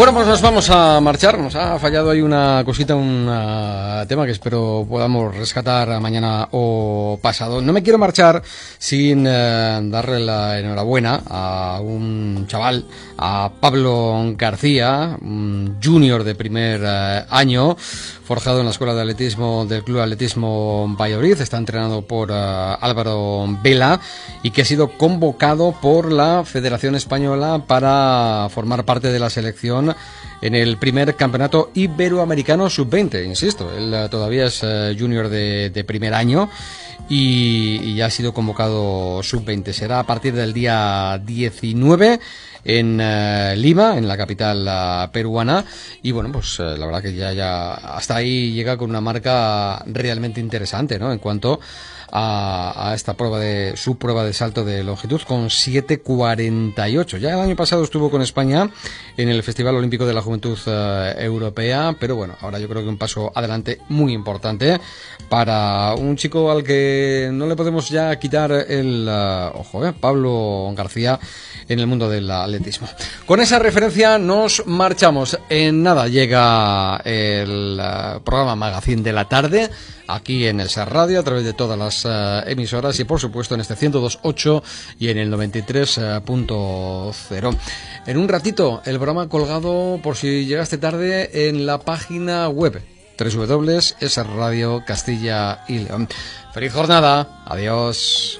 Bueno, pues nos vamos a marchar. Nos ha fallado ahí una cosita, un tema que espero podamos rescatar mañana o pasado. No me quiero marchar sin darle la enhorabuena a un chaval, a Pablo García, un junior de primer año, forjado en la Escuela de Atletismo del Club Atletismo Valladolid. Está entrenado por Álvaro Vela y que ha sido convocado por la Federación Española para formar parte de la selección en el primer campeonato iberoamericano sub-20. Insisto, él todavía es junior de primer año y ya ha sido convocado sub-20. Será a partir del día 19 en Lima, en la capital peruana, y bueno, pues la verdad que ya hasta ahí llega con una marca realmente interesante, ¿no? En cuanto a esta su prueba de salto de longitud con 7:48. Ya el año pasado estuvo con España en el Festival Olímpico de la Juventud Europea, pero bueno, ahora yo creo que un paso adelante muy importante para un chico al que no le podemos ya quitar el ojo, Pablo García, en el mundo del atletismo. Con esa referencia nos marchamos. En nada llega el programa Magazine de la tarde, aquí en el Ser Radio, a través de todas las emisoras y por supuesto en este 102.8 y en el 93.0. En un ratito el programa colgado, por si llegaste tarde, en la página web www.sradio Castilla y León. Feliz jornada, adiós.